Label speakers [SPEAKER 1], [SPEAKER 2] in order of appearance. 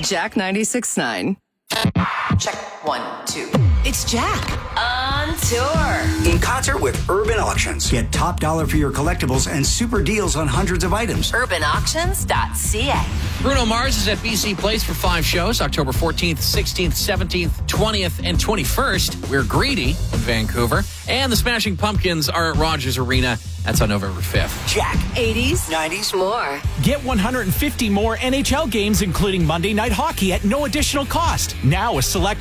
[SPEAKER 1] Jack 96.9.
[SPEAKER 2] Check 1, 2.
[SPEAKER 3] It's Jack.
[SPEAKER 2] On tour.
[SPEAKER 4] In concert with Urban Auctions. Get top dollar for your collectibles and super deals on hundreds of items.
[SPEAKER 2] UrbanAuctions.ca.
[SPEAKER 5] Bruno Mars is at BC Place for 5 shows, October 14th, 16th, 17th, 20th, and 21st. We're Greedy in Vancouver. And the Smashing Pumpkins are at Rogers Arena. That's on November 5th.
[SPEAKER 4] Jack.
[SPEAKER 2] 80s.
[SPEAKER 4] 90s.
[SPEAKER 2] More.
[SPEAKER 6] Get 150 more NHL games, including Monday Night Hockey at no additional cost. Now a select